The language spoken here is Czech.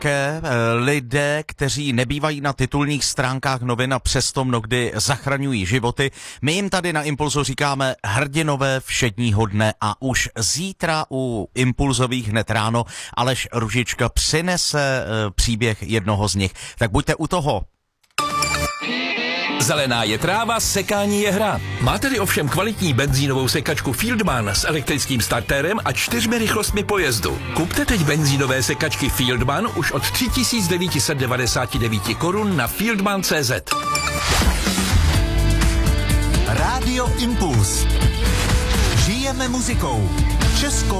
také lidé, kteří nebývají na titulních stránkách novin a přesto mnohdy zachraňují životy. My jim tady na Impulzu říkáme hrdinové všedního dne a už zítra u Impulzových hned ráno Aleš Růžička přinese příběh jednoho z nich. Tak buďte u toho. Zelená je tráva, sekání je hra. Máte-li ovšem kvalitní benzínovou sekačku Fieldman s elektrickým startérem a 4 rychlostmi pojezdu. Kupte teď benzínové sekačky Fieldman už od 3999 korun na fieldman.cz. Rádio Impuls. Žijeme muzikou. Českou